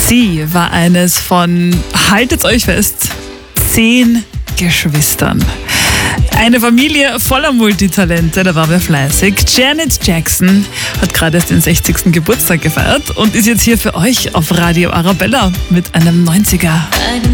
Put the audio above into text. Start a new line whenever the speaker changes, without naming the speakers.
Sie war eines von, haltet euch fest, 10 Geschwistern. Eine Familie voller Multitalente, da war wer fleißig. Janet Jackson hat gerade erst den 60. Geburtstag gefeiert und ist jetzt hier für euch auf Radio Arabella mit einem 90er.